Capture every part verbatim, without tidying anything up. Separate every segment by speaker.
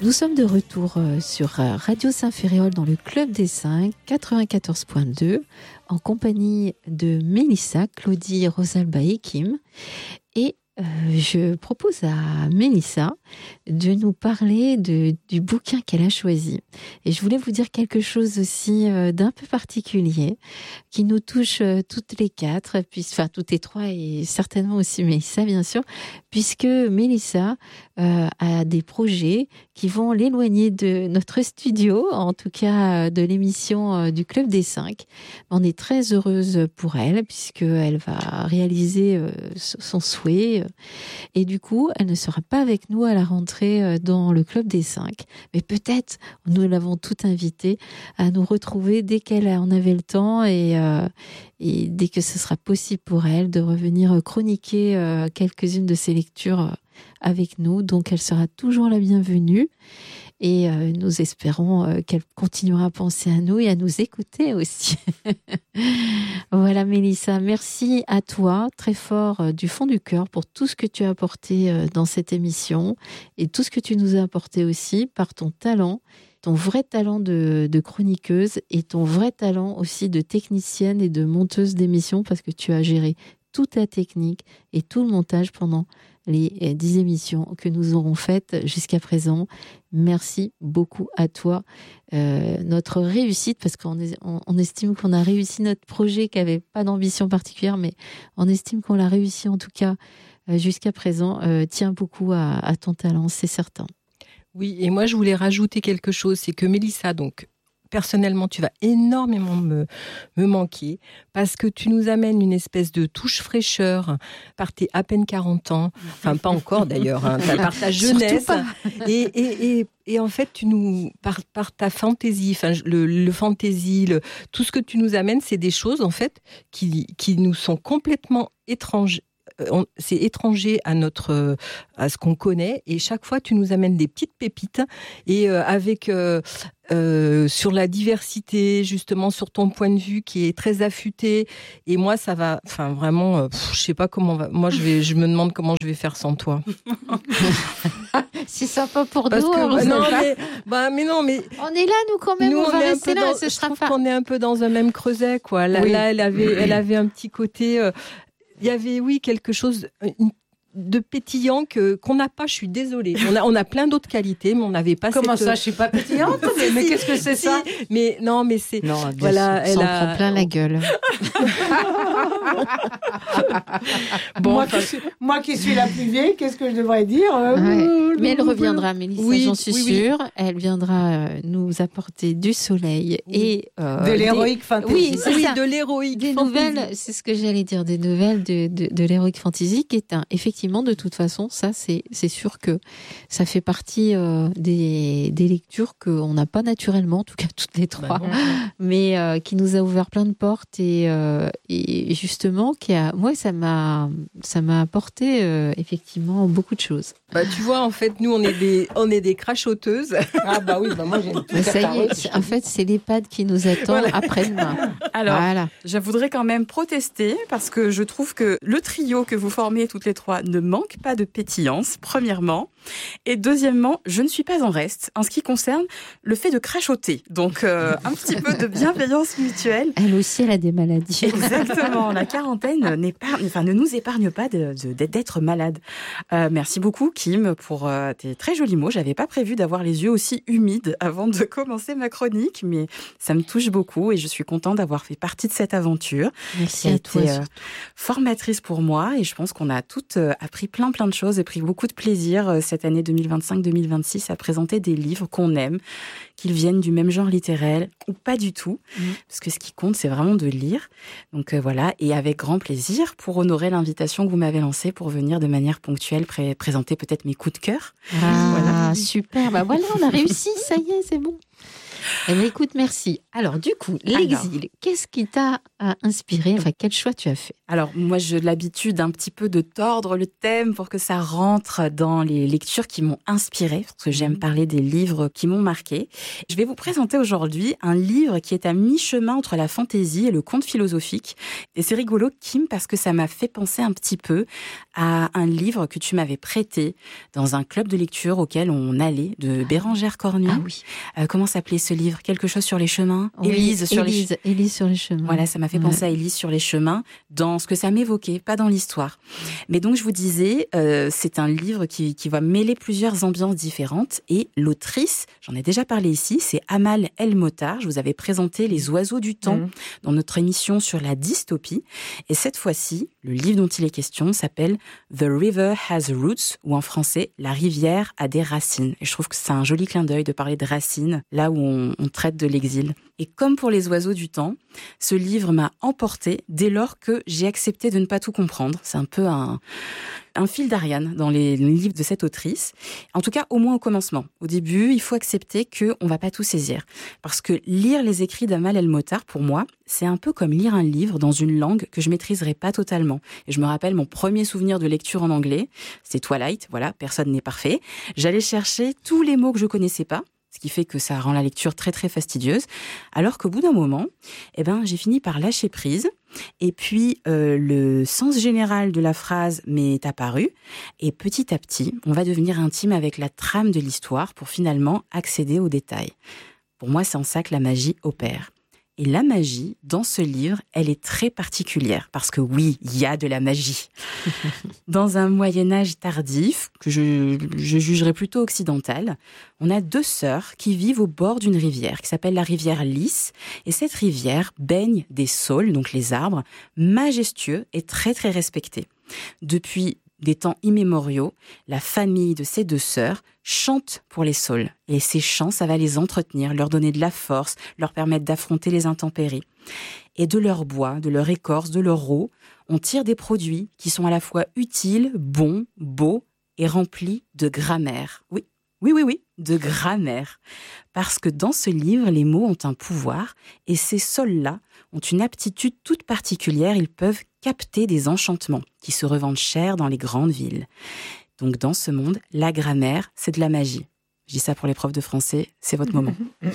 Speaker 1: Nous sommes de retour sur Radio Saint-Ferréol dans le Club des Cinq, quatre-vingt-quatorze point deux, en compagnie de Mélissa, Claudie, Rosalba et Kim. Et euh, je propose à Mélissa de nous parler de, du bouquin qu'elle a choisi. Et je voulais vous dire quelque chose aussi euh, d'un peu particulier qui nous touche euh, toutes les quatre, puis, enfin toutes les trois et certainement aussi Mélissa bien sûr, puisque Mélissa euh, a des projets qui vont l'éloigner de notre studio, en tout cas de l'émission euh, du Club des Cinq. On est très heureuse pour elle puisqu'elle va réaliser euh, son souhait. Et du coup, elle ne sera pas avec nous à la rentrée dans le Club des Cinq. Mais peut-être, nous l'avons toute invitée à nous retrouver dès qu'elle en avait le temps et, euh, et dès que ce sera possible pour elle de revenir chroniquer euh, quelques-unes de ses lectures avec nous. Donc, elle sera toujours la bienvenue. Et euh, nous espérons euh, qu'elle continuera à penser à nous et à nous écouter aussi. Voilà Mélissa, merci à toi très fort euh, du fond du cœur pour tout ce que tu as apporté euh, dans cette émission et tout ce que tu nous as apporté aussi par ton talent, ton vrai talent de, de chroniqueuse et ton vrai talent aussi de technicienne et de monteuse d'émissions parce que tu as géré toute la technique et tout le montage pendant les dix émissions que nous aurons faites jusqu'à présent. Merci beaucoup à toi. Euh, notre réussite, parce qu'on est, on, on estime qu'on a réussi notre projet qui n'avait pas d'ambition particulière, mais on estime qu'on l'a réussi en tout cas euh, jusqu'à présent, euh, tient beaucoup à, à ton talent, c'est certain.
Speaker 2: Oui, et moi je voulais rajouter quelque chose, c'est que Mélissa, donc personnellement, tu vas énormément me, me manquer parce que tu nous amènes une espèce de touche fraîcheur par tes à peine quarante ans. Enfin, pas encore d'ailleurs, hein, par ta jeunesse. Et, et, et, et en fait, tu nous, par, par ta fantaisie, enfin, le, le fantaisie, le, tout ce que tu nous amènes, c'est des choses en fait qui, qui nous sont complètement étranges. C'est étranger à notre à ce qu'on connaît et chaque fois tu nous amènes des petites pépites et euh, avec euh, euh, sur la diversité justement sur ton point de vue qui est très affûté et moi ça va enfin vraiment euh, pff, je sais pas comment on va moi je vais je me demande comment je vais faire sans toi.
Speaker 1: C'est sympa pour
Speaker 2: Parce
Speaker 1: nous.
Speaker 2: Que,
Speaker 1: on
Speaker 2: non mais bah mais non mais
Speaker 1: on est là nous quand même
Speaker 2: nous,
Speaker 1: on,
Speaker 2: on
Speaker 1: va
Speaker 2: est
Speaker 1: rester là
Speaker 2: dans,
Speaker 1: ce
Speaker 2: je
Speaker 1: sera
Speaker 2: trouve
Speaker 1: pas...
Speaker 2: qu'on est un peu dans un même creuset quoi. Là,
Speaker 1: oui.
Speaker 2: là elle avait elle avait un petit côté euh, il y avait, oui, quelque chose de pétillant que, qu'on n'a pas, je suis désolée. On a, on a plein d'autres qualités, mais on n'avait pas
Speaker 3: Comment
Speaker 2: cette...
Speaker 3: ça, je suis pas pétillante? mais, mais qu'est-ce que c'est
Speaker 2: si,
Speaker 3: ça?
Speaker 2: Mais non, mais c'est...
Speaker 3: Non,
Speaker 2: voilà,
Speaker 1: elle
Speaker 2: elle
Speaker 1: a... prend plein la gueule.
Speaker 3: bon, moi, enfin... qui suis, moi qui suis la plus vieille, qu'est-ce que je devrais dire?
Speaker 1: Ouais. Mais elle reviendra, Mélissa, oui, j'en suis
Speaker 2: oui,
Speaker 1: sûre.
Speaker 2: Oui.
Speaker 1: Elle viendra nous apporter du soleil oui. et...
Speaker 3: Euh, de l'héroïque
Speaker 1: des...
Speaker 3: fantasy.
Speaker 1: Oui, c'est
Speaker 2: oui,
Speaker 1: ça.
Speaker 2: de l'héroïque
Speaker 1: des
Speaker 2: fantasy.
Speaker 1: Nouvelles, c'est ce que j'allais dire, des nouvelles de, de, de l'héroïque fantasy qui est un... Effectivement, de toute façon, ça, c'est, c'est sûr que ça fait partie euh, des, des lectures qu'on n'a pas naturellement, en tout cas toutes les trois, bah mais euh, qui nous a ouvert plein de portes et, euh, et justement, qui a, moi, ça m'a, ça m'a apporté euh, effectivement beaucoup de choses.
Speaker 2: Bah, tu vois, en fait, nous, on est des, on est des crachoteuses.
Speaker 3: Ah bah oui, bah moi j'ai une
Speaker 1: bah, ça y est, en fait, c'est l'EHPAD qui nous attend voilà. après-demain.
Speaker 4: Alors, voilà. Je voudrais quand même protester parce que je trouve que le trio que vous formez toutes les trois ne manque pas de pétillance, premièrement. Et deuxièmement, je ne suis pas en reste en ce qui concerne le fait de crachoter. Donc, euh, un petit peu de bienveillance mutuelle.
Speaker 1: Elle aussi, elle a des maladies.
Speaker 4: Exactement. La quarantaine n'épargne, enfin, ne nous épargne pas de, de, d'être malade. Euh, merci beaucoup, Kim, pour euh, tes très jolis mots. J'avais pas prévu d'avoir les yeux aussi humides avant de commencer ma chronique, mais ça me touche beaucoup et je suis contente d'avoir fait partie de cette aventure.
Speaker 1: Merci
Speaker 4: à
Speaker 1: toi.
Speaker 4: Euh, formatrice pour moi et je pense qu'on a toutes euh, appris plein plein de choses et pris beaucoup de plaisir euh, cette année deux mille vingt-cinq deux mille vingt-six à présenter des livres qu'on aime, qu'ils viennent du même genre littéraire ou pas du tout, mmh. parce que ce qui compte, c'est vraiment de lire. Donc euh, voilà, et avec grand plaisir pour honorer l'invitation que vous m'avez lancée pour venir de manière ponctuelle pré- présenter peut-être mes coups de cœur.
Speaker 1: Ah, voilà. Super, bah voilà, on a réussi, ça y est, c'est bon. Eh bien, écoute, merci. Alors, du coup, l'exil, Alors, qu'est-ce qui t'a inspiré? Enfin, quel choix tu as fait?
Speaker 4: Alors, moi, j'ai l'habitude un petit peu de tordre le thème pour que ça rentre dans les lectures qui m'ont inspirée, parce que j'aime parler des livres qui m'ont marqué. Je vais vous présenter aujourd'hui un livre qui est à mi-chemin entre la fantaisie et le conte philosophique. Et c'est rigolo, Kim, parce que ça m'a fait penser un petit peu à un livre que tu m'avais prêté dans un club de lecture auquel on allait, de Bérengère Cornu.
Speaker 1: Ah oui.
Speaker 4: Euh, comment s'appelait ce livre? Quelque chose sur les chemins?
Speaker 1: Oui,
Speaker 4: Élise sur
Speaker 1: Élise,
Speaker 4: les
Speaker 1: ch... Élise sur les chemins.
Speaker 4: Voilà, ça m'a fait penser ouais. à Élise sur les chemins, dans ce que ça m'évoquait, pas dans l'histoire. Mais donc, je vous disais, euh, c'est un livre qui, qui va mêler plusieurs ambiances différentes. Et l'autrice, j'en ai déjà parlé ici, c'est Amal El-Mottar. Je vous avais présenté Les oiseaux du temps mmh. dans notre émission sur la dystopie. Et cette fois-ci, le livre dont il est question s'appelle The River Has Roots, ou en français, La rivière a des racines. Et je trouve que c'est un joli clin d'œil de parler de racines, là où on, on traite de l'exil. Et comme pour Les oiseaux du temps, ce livre m'a emportée dès lors que j'ai accepté de ne pas tout comprendre. C'est un peu un, un fil d'Ariane dans les livres de cette autrice. En tout cas, au moins au commencement. Au début, il faut accepter qu'on ne va pas tout saisir. Parce que lire les écrits d'Amal El-Mottar, pour moi, c'est un peu comme lire un livre dans une langue que je ne maîtriserai pas totalement. Et je me rappelle mon premier souvenir de lecture en anglais, c'est Twilight, voilà, personne n'est parfait. J'allais chercher tous les mots que je ne connaissais pas, ce qui fait que ça rend la lecture très très fastidieuse, alors qu'au bout d'un moment, eh ben, j'ai fini par lâcher prise, et puis euh, le sens général de la phrase m'est apparu, et petit à petit, on va devenir intime avec la trame de l'histoire pour finalement accéder aux détails. Pour moi, c'est en ça que la magie opère. Et la magie, dans ce livre, elle est très particulière, parce que oui, il y a de la magie. Dans un Moyen-Âge tardif, que je, je jugerais plutôt occidental, on a deux sœurs qui vivent au bord d'une rivière, qui s'appelle la rivière Lys, et cette rivière baigne des saules, donc les arbres, majestueux et très très respectés. Depuis des temps immémoriaux, la famille de ces deux sœurs chante pour les saules. Et ces chants, ça va les entretenir, leur donner de la force, leur permettre d'affronter les intempéries. Et de leur bois, de leur écorce, de leur eau, on tire des produits qui sont à la fois utiles, bons, beaux et remplis de grammaire. Oui, oui, oui, oui, de grammaire. Parce que dans ce livre, les mots ont un pouvoir et ces saules-là ont une aptitude toute particulière. Ils peuvent capter des enchantements qui se revendent cher dans les grandes villes. Donc dans ce monde, la grammaire, c'est de la magie. Je dis ça pour les profs de français, c'est votre moment.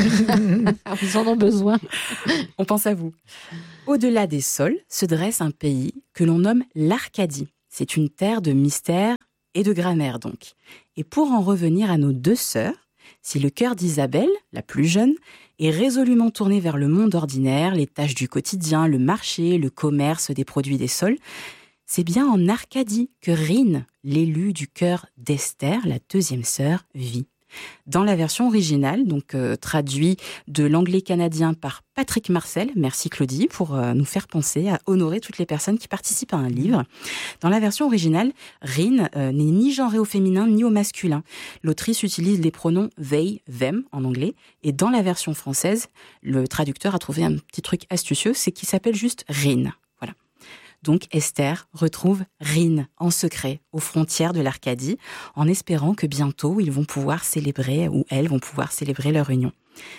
Speaker 1: Vous en avez besoin.
Speaker 4: On pense à vous. Au-delà des saules se dresse un pays que l'on nomme l'Arcadie. C'est une terre de mystère et de grammaire donc. Et pour en revenir à nos deux sœurs, si le cœur d'Isabelle, la plus jeune, est résolument tourné vers le monde ordinaire, les tâches du quotidien, le marché, le commerce des produits des saules, c'est bien en Arcadie que Rine, l'élu du cœur d'Esther, la deuxième sœur, vit. Dans la version originale, donc euh, traduit de l'anglais canadien par Patrick Marcel, merci Claudie pour euh, nous faire penser à honorer toutes les personnes qui participent à un livre. Dans la version originale, Rine euh, n'est ni genrée au féminin ni au masculin. L'autrice utilise les pronoms they, them en anglais, et dans la version française, le traducteur a trouvé un petit truc astucieux, c'est qu'il s'appelle juste Rine. Voilà. Donc Esther retrouve Rine en secret aux frontières de l'Arcadie, en espérant que bientôt ils vont pouvoir célébrer, ou elles vont pouvoir célébrer leur union.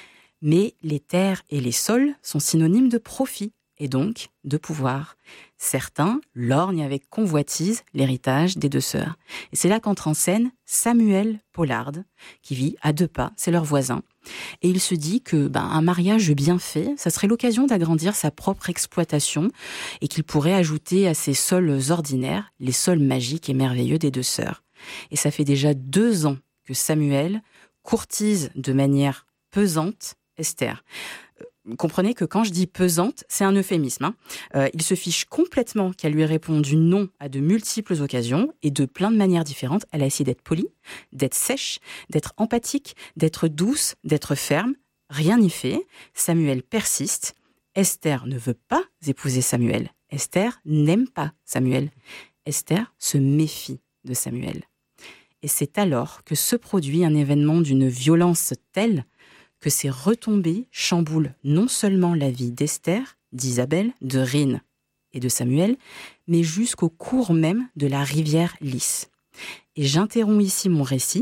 Speaker 4: Mais les terres et les saules sont synonymes de profit, et donc de pouvoir. Certains lorgnent avec convoitise l'héritage des deux sœurs. Et c'est là qu'entre en scène Samuel Pollard, qui vit à deux pas, c'est leur voisin. Et il se dit que ben, un mariage bien fait, ça serait l'occasion d'agrandir sa propre exploitation et qu'il pourrait ajouter à ses saules ordinaires les saules magiques et merveilleux des deux sœurs. Et ça fait déjà deux ans que Samuel courtise de manière pesante Esther. Comprenez que quand je dis pesante, c'est un euphémisme. Hein. Euh, il se fiche complètement qu'elle lui ait répondu non à de multiples occasions et de plein de manières différentes. Elle a essayé d'être polie, d'être sèche, d'être empathique, d'être douce, d'être ferme. Rien n'y fait. Samuel persiste. Esther ne veut pas épouser Samuel. Esther n'aime pas Samuel. Esther se méfie de Samuel. Et c'est alors que se produit un événement d'une violence telle que ces retombées chamboulent non seulement la vie d'Esther, d'Isabelle, de Rine et de Samuel, mais jusqu'au cours même de la rivière Lys. Et j'interromps ici mon récit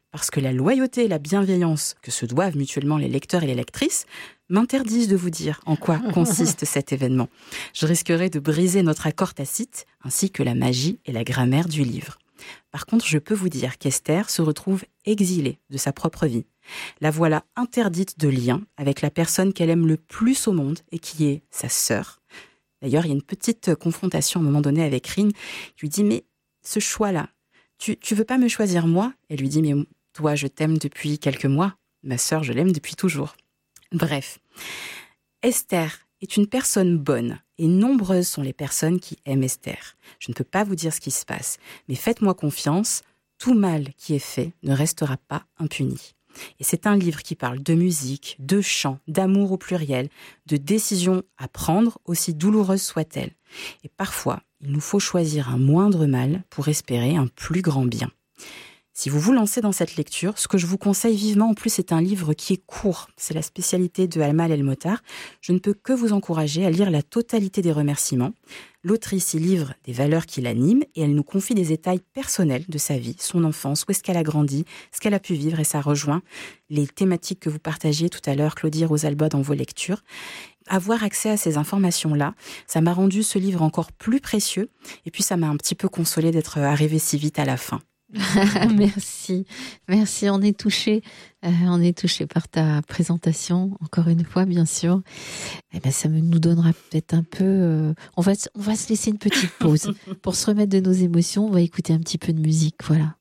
Speaker 4: parce que la loyauté et la bienveillance que se doivent mutuellement les lecteurs et les lectrices m'interdisent de vous dire en quoi consiste cet événement. Je risquerais de briser notre accord tacite, ainsi que la magie et la grammaire du livre. Par contre, je peux vous dire qu'Esther se retrouve exilée de sa propre vie. La voilà interdite de lien avec la personne qu'elle aime le plus au monde et qui est sa sœur. D'ailleurs, il y a une petite confrontation à un moment donné avec Rin qui lui dit « Mais ce choix-là, tu, tu veux pas me choisir moi ?» Elle lui dit « Mais toi, je t'aime depuis quelques mois. Ma sœur, je l'aime depuis toujours. » Bref, Esther est une personne bonne et nombreuses sont les personnes qui aiment Esther. Je ne peux pas vous dire ce qui se passe, mais faites-moi confiance, tout mal qui est fait ne restera pas impuni. Et c'est un livre qui parle de musique, de chant, d'amour au pluriel, de décisions à prendre, aussi douloureuses soient-elles. Et parfois, il nous faut choisir un moindre mal pour espérer un plus grand bien. Si vous vous lancez dans cette lecture, ce que je vous conseille vivement, en plus, c'est un livre qui est court. C'est la spécialité de Alma El-Motar. Je ne peux que vous encourager à lire la totalité des remerciements. L'autrice y livre des valeurs qui l'animent et elle nous confie des détails personnels de sa vie, son enfance, où est-ce qu'elle a grandi, ce qu'elle a pu vivre et ça rejoint les thématiques que vous partagiez tout à l'heure, Claudie Rosalba, dans vos lectures. Avoir accès à ces informations-là, ça m'a rendu ce livre encore plus précieux et puis ça m'a un petit peu consolée d'être arrivée si vite à la fin.
Speaker 1: Merci, merci. On est touché, euh, on est touché par ta présentation. Encore une fois, bien sûr. Eh ben, ça nous donnera peut-être un peu. Euh, on va, on va se laisser une petite pause pour se remettre de nos émotions. On va écouter un petit peu de musique. Voilà.